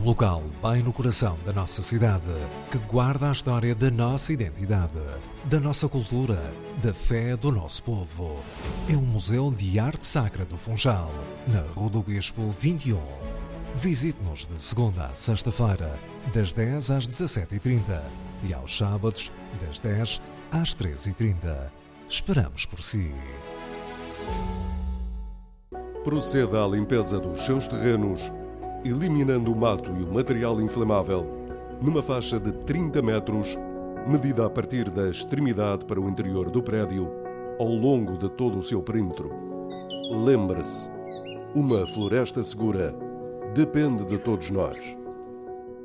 local bem no coração da nossa cidade, que guarda a história da nossa identidade, da nossa cultura, da fé do nosso povo. É o Museu de Arte Sacra do Funchal, na Rua do Bispo 21. Visite-nos de segunda a sexta-feira, das 10 às 17h30 e aos sábados, das 10 às 13h30. Esperamos por si. Proceda à limpeza dos seus terrenos, eliminando o mato e o material inflamável, numa faixa de 30 metros, medida a partir da extremidade para o interior do prédio, ao longo de todo o seu perímetro. Lembre-se, uma floresta segura depende de todos nós.